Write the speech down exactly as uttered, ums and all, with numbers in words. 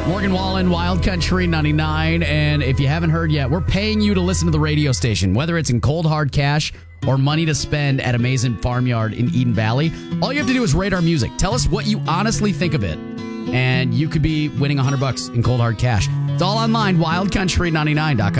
Morgan Wallen, Wild Country ninety-nine. And if you haven't heard yet, we're paying you to listen to the radio station, whether it's in cold hard cash or money to spend at Amazing Farmyard in Eden Valley. All you have to do is rate our music. Tell us what you honestly think of it, and you could be winning one hundred bucks in cold hard cash. It's all online, wild country ninety-nine dot com.